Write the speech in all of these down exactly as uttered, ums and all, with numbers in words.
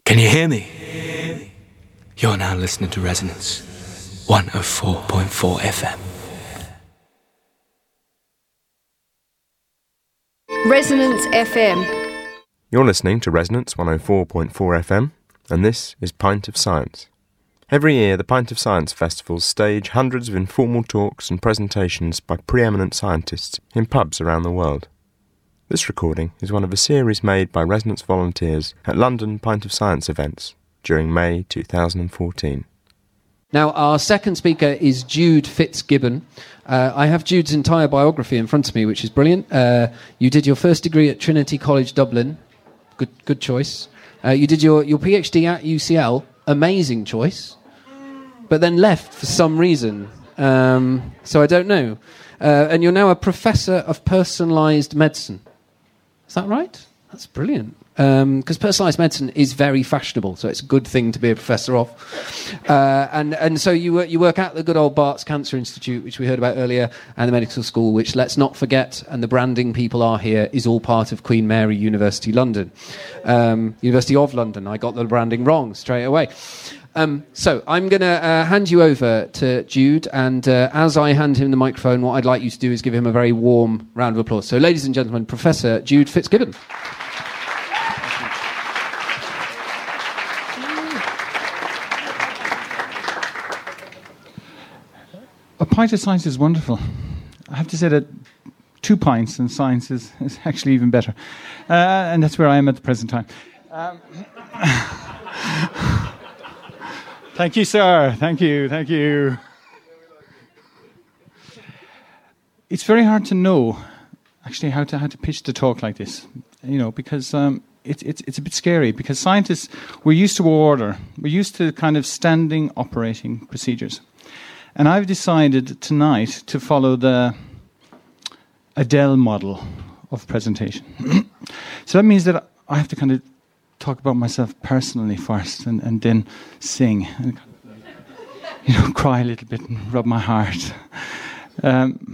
Can you hear me? You're now listening to Resonance one oh four point four F M. Resonance F M. You're listening to Resonance one oh four point four F M, and this is Pint of Science. Every year, the Pint of Science festivals stage hundreds of informal talks and presentations by preeminent scientists in pubs around the world. This recording is one of a series made by Resonance volunteers at London Pint of Science events during May two thousand fourteen. Now, our second speaker is Jude Fitzgibbon. Uh, I have Jude's entire biography in front of me, which is brilliant. Uh, you did your first degree at Trinity College Dublin. Good good choice. Uh, you did your, your PhD at U C L. Amazing choice. But then left for some reason. Um, so I don't know. Uh, and you're now a professor of personalised medicine. Is that right? That's brilliant. Because um, personalised medicine is very fashionable, so it's a good thing to be a professor of. Uh, and, and so you, you work at the good old Barts Cancer Institute, which we heard about earlier, and the medical school, which, let's not forget, and the branding people are here, is all part of Queen Mary University London. Um, University of London. I got the branding wrong straight away. Um, so I'm going to uh, hand you over to Jude, and uh, as I hand him the microphone, what I'd like you to do is give him a very warm round of applause. So, ladies and gentlemen, Professor Jude Fitzgibbon. A pint of science is wonderful. I have to say that two pints in science is, is actually even better. Uh, and that's where I am at the present time. Um, thank you, sir. Thank you. Thank you. It's very hard to know, actually, how to how to pitch the talk like this, you know, because um, it, it's it's a bit scary, because scientists, we're used to order. We're used to kind of standing operating procedures. And I've decided tonight to follow the Adele model of presentation. So that means that I have to kind of talk about myself personally first, and, and then sing, and, you know, cry a little bit and rub my heart. Um,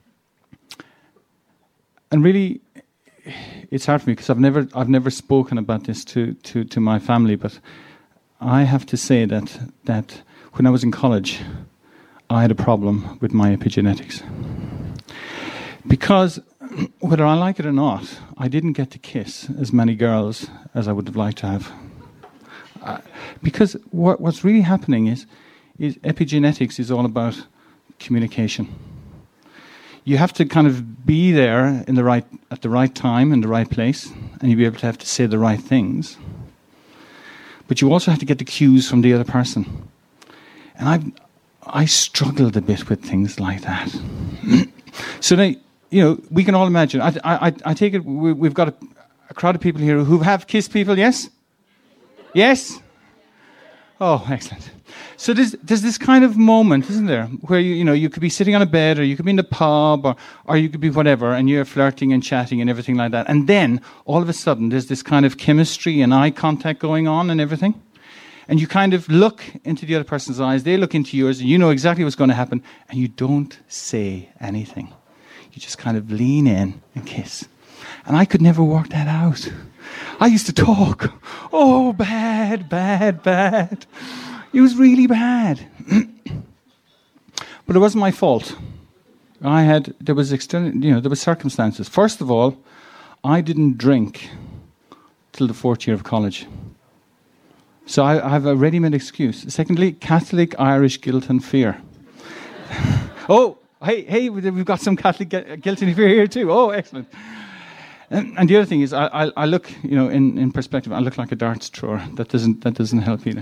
and really, it's hard for me because I've never I've never spoken about this to, to, to my family, but I have to say that that when I was in college, I had a problem with my epigenetics. Because, whether I like it or not, I didn't get to kiss as many girls as I would have liked to have. Uh, because what, what's really happening is, is epigenetics is all about communication. You have to kind of be there in the right at the right time, in the right place, and you'll be able to have to say the right things. But you also have to get the cues from the other person. And I've I struggled a bit with things like that. So now, you know, we can all imagine. I, I, I take it we, we've got a, a crowd of people here who have kissed people, yes? Yes? Oh, excellent. So there's, there's this kind of moment, isn't there, where you, you know, you could be sitting on a bed, or you could be in the pub, or, or you could be whatever, and you're flirting and chatting and everything like that. And then, all of a sudden, there's this kind of chemistry and eye contact going on and everything. And you kind of look into the other person's eyes, they look into yours, and you know exactly what's going to happen, and you don't say anything. You just kind of lean in and kiss. And I could never work that out. I used to talk. Oh, bad, bad, bad. It was really bad. But it wasn't my fault. I had, there was external, you know, there were circumstances. First of all, I didn't drink till the fourth year of college. So I, I have a ready-made excuse. Secondly, Catholic Irish guilt and fear. Oh, hey, hey, we've got some Catholic guilt and fear here too. Oh, excellent. And, and the other thing is, I, I, I look, you know, in, in perspective, I look like a darts thrower. That doesn't that doesn't help either.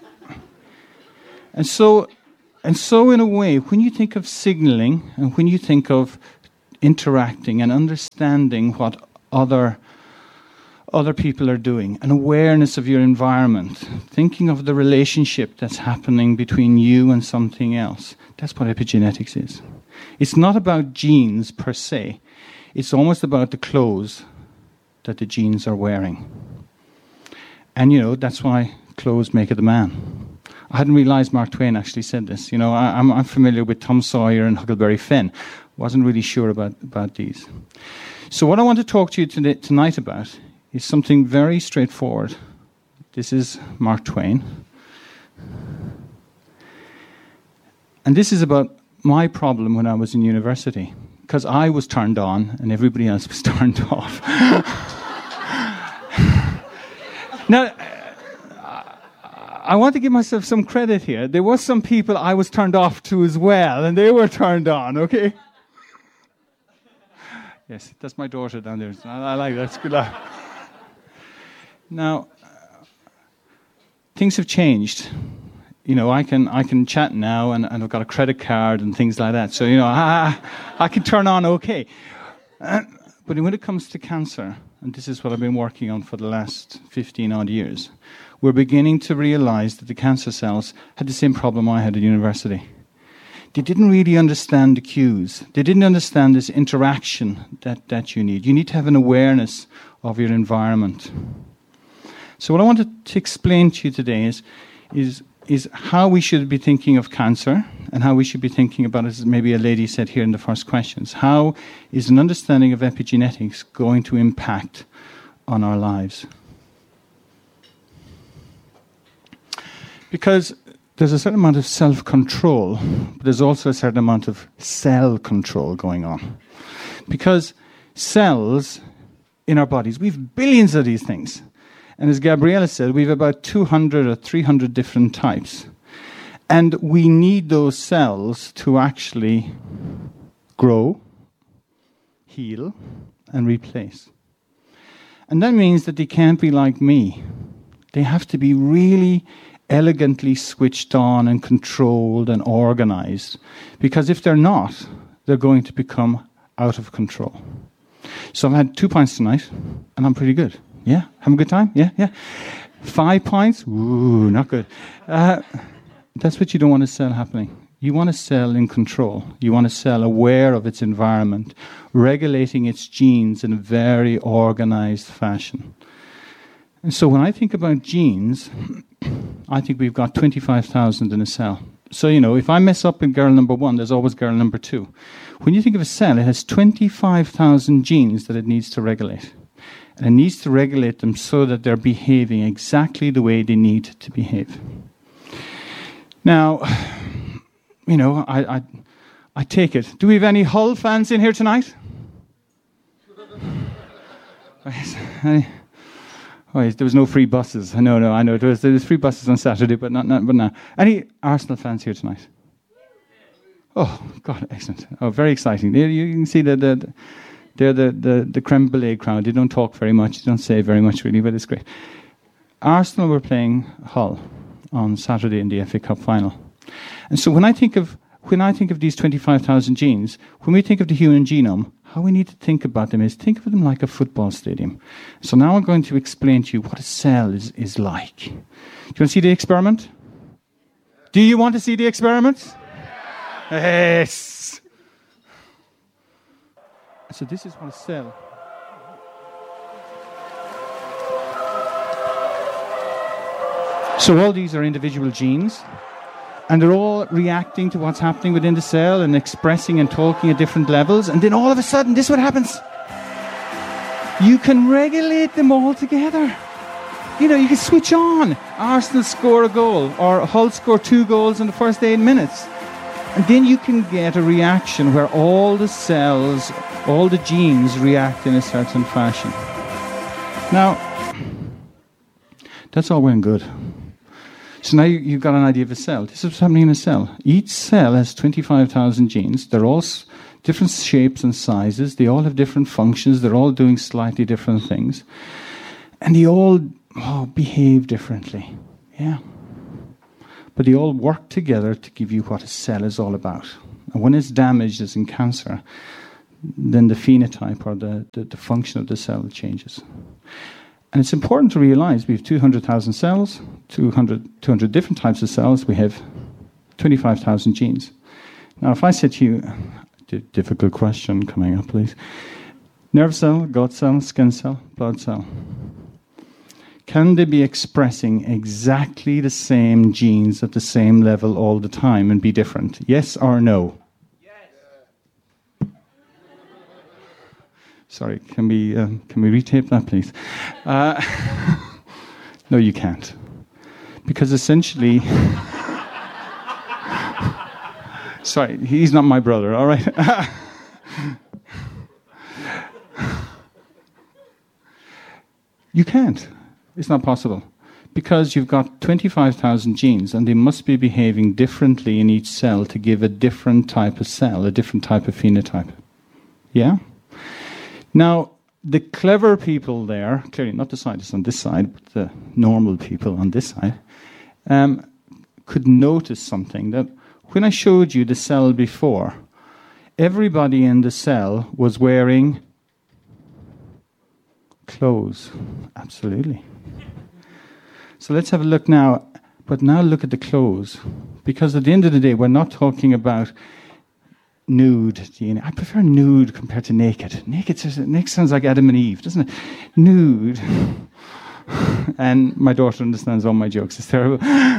And so, and so, in a way, when you think of signaling and when you think of interacting and understanding what other other people are doing, an awareness of your environment, thinking of the relationship that's happening between you and something else. That's what epigenetics is. It's not about genes per se. It's almost about the clothes that the genes are wearing. And, you know, that's why clothes make the man. I hadn't realized Mark Twain actually said this. You know, I, I'm, I'm familiar with Tom Sawyer and Huckleberry Finn. Wasn't really sure about, about these. So what I want to talk to you today, tonight about is something very straightforward. This is Mark Twain. And this is about my problem when I was in university, because I was turned on and everybody else was turned off. Now, I want to give myself some credit here. There were some people I was turned off to as well, and they were turned on, okay? Yes, that's my daughter down there. I, I like that. It's good luck. Now, things have changed. You know, I can I can chat now, and, and I've got a credit card and things like that. So, you know, I, I can turn on okay. Uh, but when it comes to cancer, and this is what I've been working on for the last fifteen odd years, we're beginning to realize that the cancer cells had the same problem I had at university. They didn't really understand the cues. They didn't understand this interaction that, that you need. You need to have an awareness of your environment. So what I wanted to explain to you today is, is, is how we should be thinking of cancer and how we should be thinking about it, as maybe a lady said here in the first questions. How is an understanding of epigenetics going to impact on our lives? Because there's a certain amount of self-control, but there's also a certain amount of cell control going on. Because cells in our bodies, we have billions of these things. And as Gabriella said, we have about two hundred or three hundred different types. And we need those cells to actually grow, heal, and replace. And that means that they can't be like me. They have to be really elegantly switched on and controlled and organized. Because if they're not, they're going to become out of control. So I've had two pints tonight, and I'm pretty good. Yeah? Having a good time? Yeah? Yeah? Five pints? Ooh, not good. Uh, that's what you don't want a cell happening. You want a cell in control. You want a cell aware of its environment, regulating its genes in a very organized fashion. And so when I think about genes, I think we've got twenty-five thousand in a cell. So, you know, if I mess up in girl number one, there's always girl number two. When you think of a cell, it has twenty-five thousand genes that it needs to regulate. And it needs to regulate them so that they're behaving exactly the way they need to behave. Now, you know, I, I, I take it. Do we have any Hull fans in here tonight? Oh, there was no free buses. No, no, I know. There was, there was free buses on Saturday, but not, not, but now. Any Arsenal fans here tonight? Oh, God, excellent. Oh, very exciting. You, you can see that the, they're the, the, the creme brulee crowd. They don't talk very much. They don't say very much, really, but it's great. Arsenal were playing Hull on Saturday in the F A Cup final. And so when I think of when I think of these twenty-five thousand genes, when we think of the human genome, how we need to think about them is think of them like a football stadium. So now I'm going to explain to you what a cell is, is like. Do you want to see the experiment? Do you want to see the experiment? Yes. So this is what a cell. So all these are individual genes. And they're all reacting to what's happening within the cell and expressing and talking at different levels. And then all of a sudden, this is what happens. You can regulate them all together. You know, you can switch on. Arsenal score a goal, or Hull score two goals in the first eight minutes. And then you can get a reaction where all the cells, all the genes react in a certain fashion. Now, that's all well and good. So now you, you've got an idea of a cell. This is what's happening in a cell. Each cell has twenty-five thousand genes. They're all s- different shapes and sizes. They all have different functions. They're all doing slightly different things. And they all oh, behave differently. Yeah. But they all work together to give you what a cell is all about. And when it's damaged, as in cancer, then the phenotype or the, the, the function of the cell changes. And it's important to realize we have two hundred thousand cells, two hundred, two hundred different types of cells. We have twenty-five thousand genes. Now, if I said to you, d- difficult question coming up, please. Nerve cell, gut cell, skin cell, blood cell. Can they be expressing exactly the same genes at the same level all the time and be different? Yes or no? Sorry, can we uh, can we retape that, please? Uh, No, you can't. Because essentially... Sorry, he's not my brother, all right? You can't. It's not possible. Because you've got twenty-five thousand genes, and they must be behaving differently in each cell to give a different type of cell, a different type of phenotype. Yeah? Now, the clever people there, clearly not the scientists on this side, but the normal people on this side, um, could notice something, that when I showed you the cell before, everybody in the cell was wearing clothes. Absolutely. So let's have a look now, but now look at the clothes. Because at the end of the day, we're not talking about nude D N A. I prefer nude compared to naked. Naked, naked sounds like Adam and Eve, doesn't it? Nude. And my daughter understands all my jokes. It's terrible.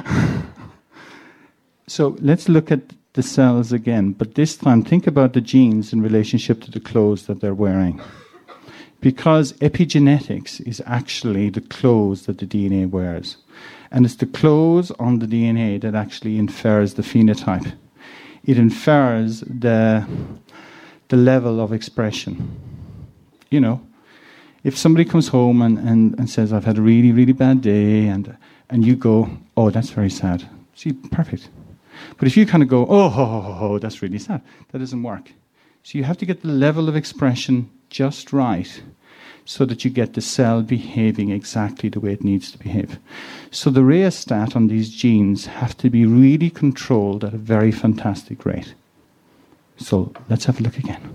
So let's look at the cells again. But this time, think about the genes in relationship to the clothes that they're wearing. Because epigenetics is actually the clothes that the D N A wears. And it's the clothes on the D N A that actually infers the phenotype. It infers the, the level of expression. You know, if somebody comes home and, and, and says, I've had a really, really bad day, and, and you go, oh, that's very sad. See, perfect. But if you kind of go, oh, ho, ho, ho, ho, that's really sad, that doesn't work. So you have to get the level of expression just right so that you get the cell behaving exactly the way it needs to behave. So the rheostat on these genes have to be really controlled at a very fantastic rate. So let's have a look again.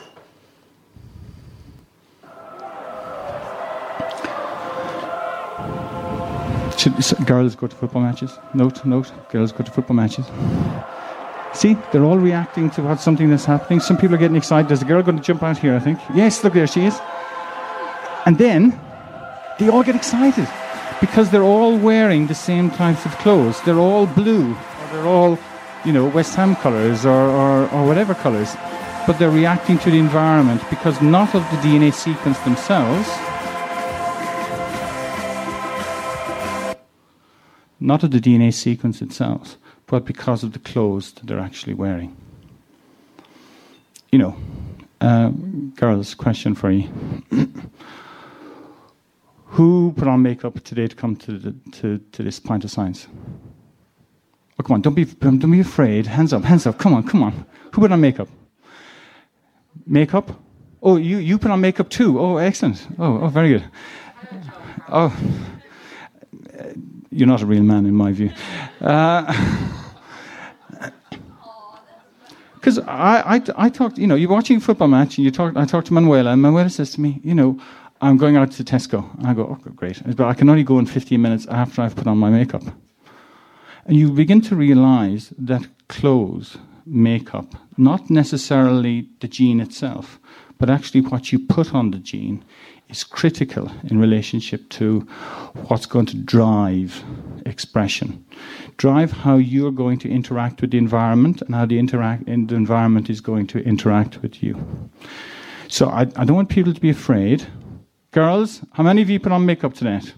Should girls go to football matches? Note, note, girls go to football matches. See, they're all reacting to what something that's happening. Some people are getting excited. There's a girl going to jump out here, I think. Yes, look, there she is. And then they all get excited because they're all wearing the same types of clothes. They're all blue, or they're all, you know, West Ham colours, or, or, or whatever colours. But they're reacting to the environment because not of the D N A sequence themselves, not of the D N A sequence itself, but because of the clothes that they're actually wearing. You know, uh, girls, question for you. Who put on makeup today to come to, the, to, to this Pint of Science? Oh, come on, don't be, don't be afraid. Hands up, hands up, come on, come on. Who put on makeup? Makeup? Oh, you, you put on makeup too. Oh, excellent. Oh, oh, very good. Oh, you're not a real man in my view. Because uh, I, I, I talked, you know, you're watching a football match and you talk, I talked to Manuela, and Manuela says to me, you know, I'm going out to Tesco. And I go, oh, great. But I can only go in fifteen minutes after I've put on my makeup. And you begin to realize that clothes, makeup, not necessarily the gene itself, but actually what you put on the gene is critical in relationship to what's going to drive expression. Drive how you're going to interact with the environment and how the, interact, and the environment is going to interact with you. So I, I don't want people to be afraid. Girls, how many of you put on makeup tonight?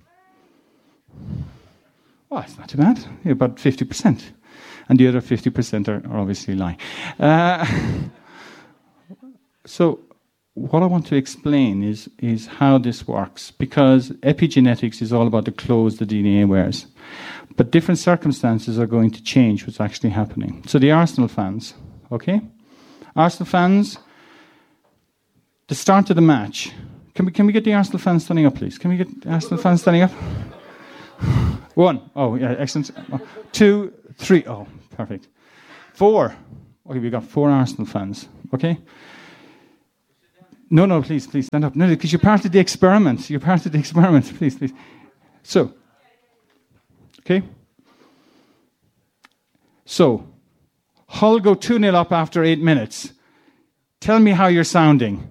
Oh, it's not too bad. Yeah, about fifty percent. And the other fifty percent are, are obviously lying. Uh, so what I want to explain is, is how this works, because epigenetics is all about the clothes the D N A wears. But different circumstances are going to change what's actually happening. So the Arsenal fans, okay? Arsenal fans, the start of the match. Can we, can we get the Arsenal fans standing up, please? Can we get the Arsenal fans standing up? One. Oh, yeah, excellent. Two, three. Oh, perfect. Four. Okay, we've got four Arsenal fans, okay? No, no, please, please stand up. No, because you're part of the experiment. You're part of the experiment. Please, please. So, okay. So, Hull go two nil up after eight minutes. Tell me how you're sounding.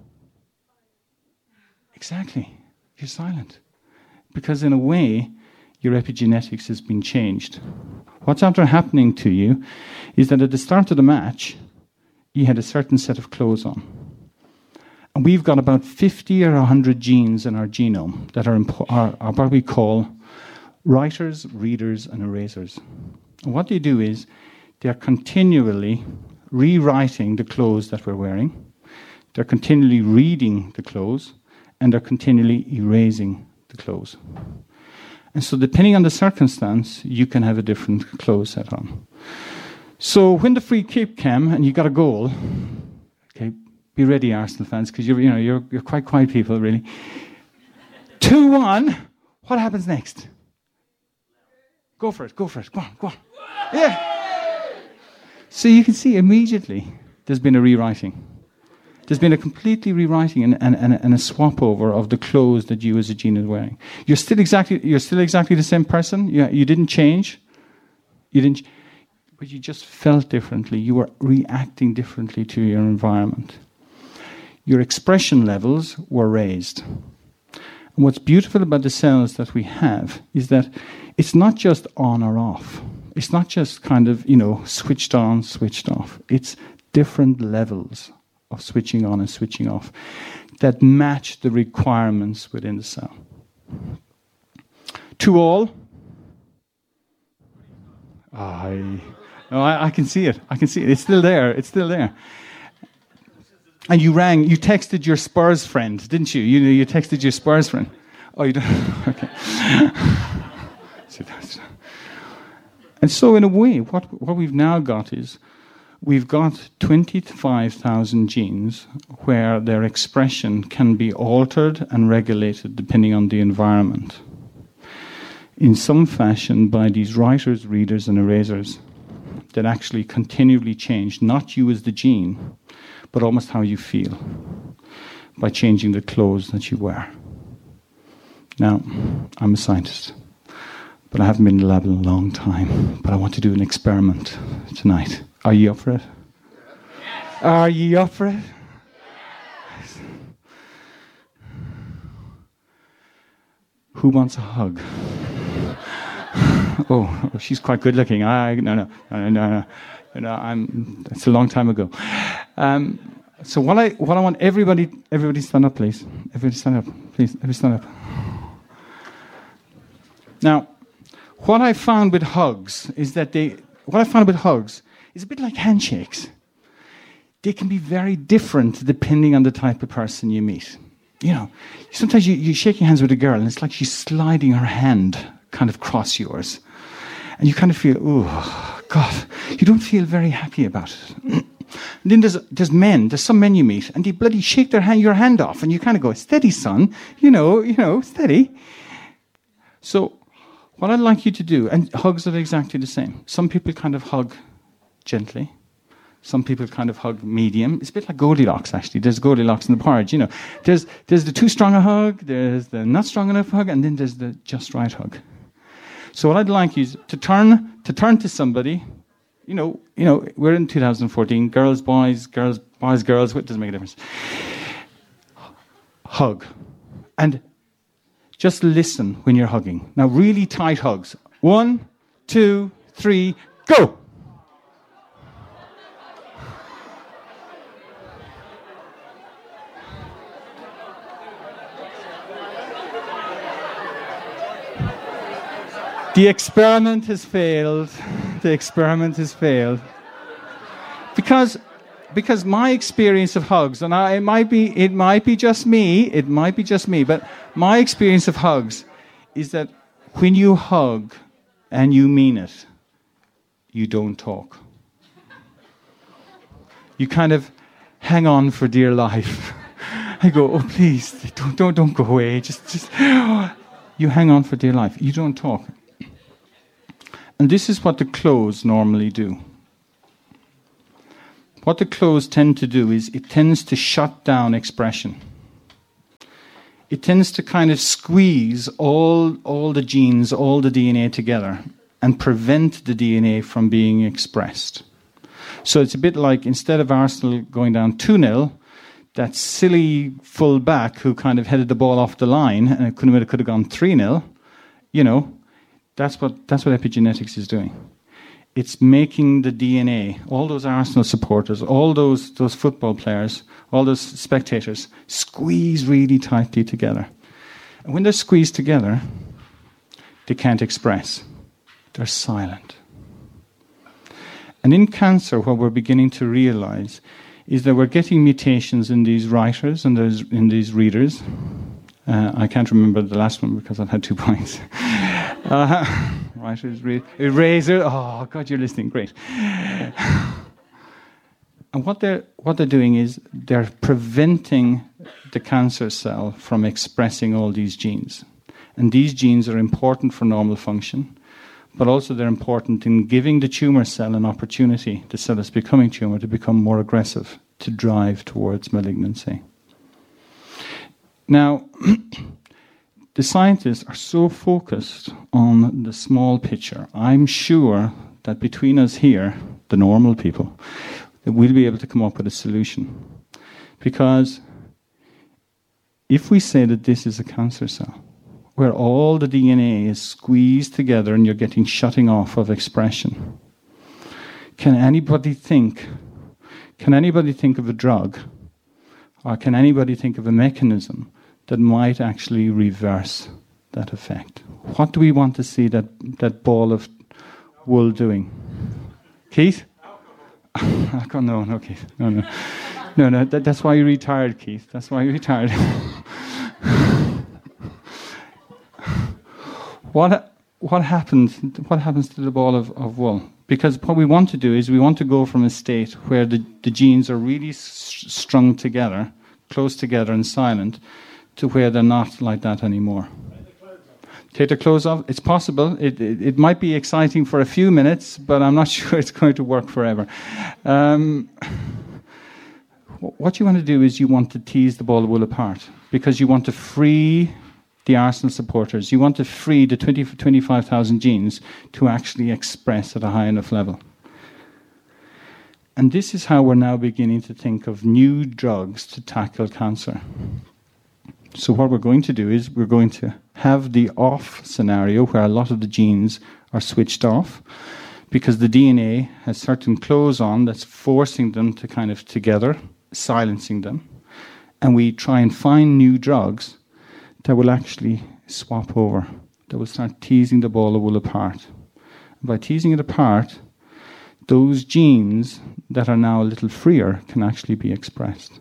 Exactly. You're silent. Because in a way, your epigenetics has been changed. What's after happening to you is that at the start of the match, you had a certain set of clothes on. And we've got about fifty or one hundred genes in our genome that are, impo- are, are what we call writers, readers, and erasers. And what they do is they are continually rewriting the clothes that we're wearing. They're continually reading the clothes, and they're continually erasing the clothes. And so depending on the circumstance, you can have a different clothes set on. So when the free kick came and you got a goal, okay, be ready, Arsenal fans, because you're, you know, you're, you're quite quiet people, really. two one, what happens next? Go for it, go for it, go on, go on. Yeah. So you can see immediately there's been a rewriting. There's been a completely rewriting and, and, and, and a swap over of the clothes that you as a gene are wearing. You're still exactly you're still exactly the same person. You, you didn't change. You didn't, but you just felt differently. You were reacting differently to your environment. Your expression levels were raised. And what's beautiful about the cells that we have is that it's not just on or off. It's not just kind of, you know, switched on, switched off. It's different levels of switching on and switching off that match the requirements within the cell. To all, I, no, I, I can see it. I can see it. It's still there. It's still there. And you rang, you texted your Spurs friend, didn't you? You know, you texted your Spurs friend. Oh, you don't? Okay. And so, in a way, what what we've now got is we've got twenty-five thousand genes where their expression can be altered and regulated depending on the environment in some fashion by these writers, readers, and erasers that actually continually change, not you as the gene, but almost how you feel by changing the clothes that you wear. Now, I'm a scientist, but I haven't been in the lab in a long time, but I want to do an experiment tonight. Are you up for it? Yes. Are you up for it? Yes. Who wants a hug? oh, oh, she's quite good looking. I no no no no no. no I'm. It's a long time ago. Um, so what I what I want everybody everybody stand up, please. Everybody stand up, please. Everybody stand up. Now, what I found with hugs is that they. What I found with hugs. It's a bit like handshakes. They can be very different depending on the type of person you meet. You know, sometimes you, you shake your hands with a girl and it's like she's sliding her hand kind of across yours. And you kind of feel, oh, God, you don't feel very happy about it. And then there's, there's men, there's some men you meet and they bloody shake their hand, your hand off and you kind of go, steady, son, you know, you know, steady. So what I'd like you to do, and hugs are exactly the same. Some people kind of hug gently. Some people kind of hug medium. It's a bit like Goldilocks, actually. There's Goldilocks in the porridge, you know. There's there's the too strong a hug, there's the not strong enough hug, and then there's the just right hug. So what I'd like you to turn to turn to somebody, you know, you know, we're in two thousand fourteen, girls, boys, girls, boys, girls, it doesn't make a difference. Hug. And just listen when you're hugging. Now, really tight hugs. One, two, three, go! The experiment has failed. The experiment has failed. Because, because my experience of hugs, and I, it might be, it might be just me, it might be just me, but my experience of hugs is that when you hug and you mean it, you don't talk. You kind of hang on for dear life. I go, oh please, don't, don't, don't go away. Just, just. You hang on for dear life. You don't talk. And this is what the clothes normally do. What the clothes tend to do is it tends to shut down expression. It tends to kind of squeeze all, all the genes, all the D N A together and prevent the D N A from being expressed. So it's a bit like instead of Arsenal going down two nil, that silly full back who kind of headed the ball off the line and it could have, it could have gone three nil, you know, That's what that's what epigenetics is doing. It's making the D N A, all those Arsenal supporters, all those those football players, all those spectators, squeeze really tightly together. And when they're squeezed together, they can't express. They're silent. And in cancer, what we're beginning to realize is that we're getting mutations in these writers and there's in these readers. Uh, I can't remember the last one because I've had two points. uh, writers, read, eraser. Oh, God, you're listening. Great. And what they're what they're doing is they're preventing the cancer cell from expressing all these genes. And these genes are important for normal function, but also they're important in giving the tumor cell an opportunity, the cell that's becoming tumor, to become more aggressive, to drive towards malignancy. Now, the scientists are so focused on the small picture. I'm sure that between us here, the normal people, that we'll be able to come up with a solution. Because if we say that this is a cancer cell, where all the D N A is squeezed together and you're getting shutting off of expression, can anybody think, can anybody think of a drug, or can anybody think of a mechanism that might actually reverse that effect? What do we want to see that, that ball of wool doing? Keith? Alcohol? No, no, Keith. No, no. No, no, that, that's why you retired, Keith. That's why you retired. what what happens what happens to the ball of, of wool? Because what we want to do is we want to go from a state where the, the genes are really s- strung together, close together and silent, to where they're not like that anymore. Take the clothes off. It's possible. It, it it might be exciting for a few minutes, but I'm not sure it's going to work forever. Um, what you want to do is you want to tease the ball of wool apart, because you want to free the Arsenal supporters. You want to free the twenty, twenty-five thousand genes to actually express at a high enough level. And this is how we're now beginning to think of new drugs to tackle cancer. So what we're going to do is we're going to have the off scenario where a lot of the genes are switched off because the D N A has certain clothes on that's forcing them to kind of together, silencing them. And we try and find new drugs that will actually swap over, that will start teasing the ball of wool apart. And by teasing it apart, those genes that are now a little freer can actually be expressed.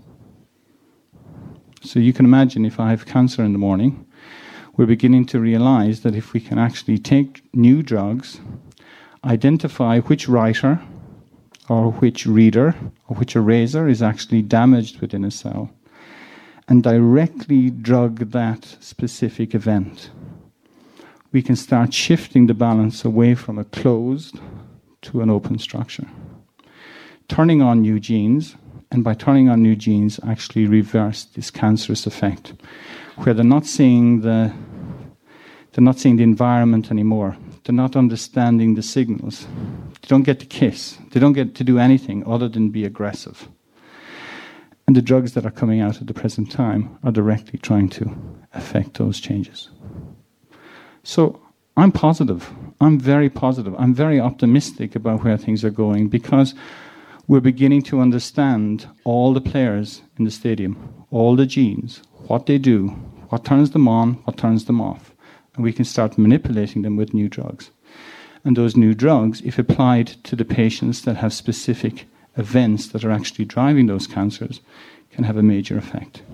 So you can imagine if I have cancer in the morning, we're beginning to realize that if we can actually take new drugs, identify which writer or which reader or which eraser is actually damaged within a cell, and directly drug that specific event, we can start shifting the balance away from a closed to an open structure. Turning on new genes, and by turning on new genes, actually reverse this cancerous effect, where they're not seeing the they're not seeing the environment anymore. They're not understanding the signals. They don't get to kiss. They don't get to do anything other than be aggressive. And the drugs that are coming out at the present time are directly trying to affect those changes. So I'm positive. I'm very positive. I'm very optimistic about where things are going, because we're beginning to understand all the players in the stadium, all the genes, what they do, what turns them on, what turns them off. And we can start manipulating them with new drugs. And those new drugs, if applied to the patients that have specific events that are actually driving those cancers, can have a major effect.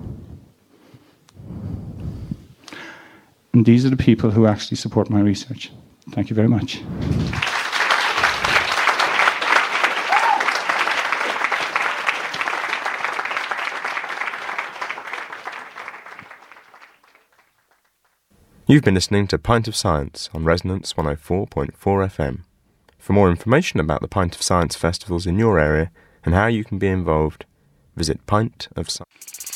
And these are the people who actually support my research. Thank you very much. You've been listening to Pint of Science on Resonance one oh four point four F M. For more information about the Pint of Science festivals in your area and how you can be involved, visit Pint of Science.